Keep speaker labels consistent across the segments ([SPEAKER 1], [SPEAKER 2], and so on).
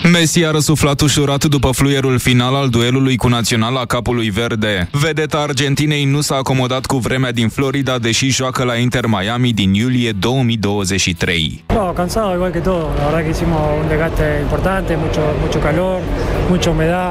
[SPEAKER 1] Messi a răsuflat ușurat după fluierul final al duelului cu Naționala Capului Verde. Vedeta Argentinei nu s-a acomodat cu vremea din Florida, deși joacă la Inter Miami din iulie 2023.
[SPEAKER 2] No, cansado igual que todo. La verdad que hicimos un desgaste importante, mucho calor, mucha humedad.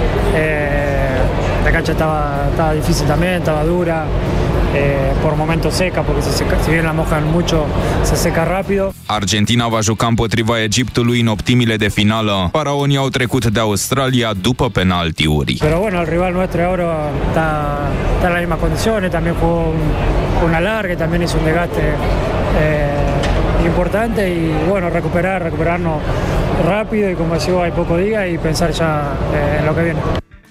[SPEAKER 2] La cancha estaba difícil también, estaba dura. Por momentos seca, porque si bien la mojan mucho, se seca rápido.
[SPEAKER 1] Argentina va juca împotriva Egiptului în optimile de finală. Faraonii au trecut de Australia după penaltiuri.
[SPEAKER 2] Pero bueno, el rival nuestro ahora está en las mismas condiciones, también jugó una larga y también hizo un desgaste importante y bueno, recuperarnos rápido y como decía, hay poco día y pensar ya en lo que viene.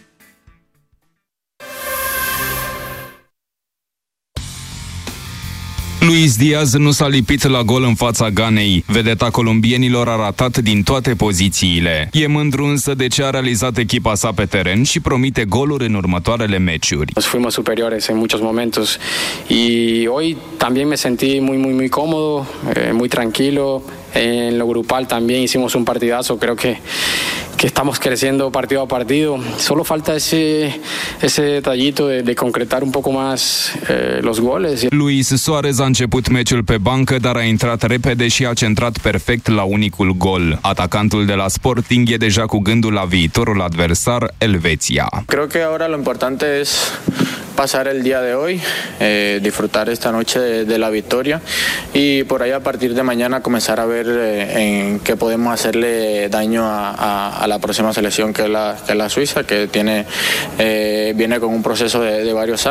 [SPEAKER 1] Luis Diaz nu s-a lipit la gol în fața Ganei. Vedeta colombienilor a ratat din toate pozițiile. E mândru însă de ce a realizat echipa sa pe teren și promite goluri în următoarele meciuri.
[SPEAKER 3] Nos fuimos superiores en muchos momentos y hoy también me sentí muy cómodo, muy tranquilo. En lo grupal también hicimos un partidazo, creo que estamos creciendo partido a partido. Solo falta ese detallito de concretar un poco más los goles.
[SPEAKER 1] Luis Suarez a început meciul pe bancă, dar a intrat repede și a centrat perfect la unicul gol. Atacantul de la Sporting e deja cu gândul la viitorul adversar, Elveția.
[SPEAKER 4] Creo que ahora lo importante es pasar el día de hoy, disfrutar esta noche de la victoria y por ahí a partir de mañana comenzar a ver en qué podemos hacerle daño a la próxima selección que es la Suiza, que viene con un proceso de varios años.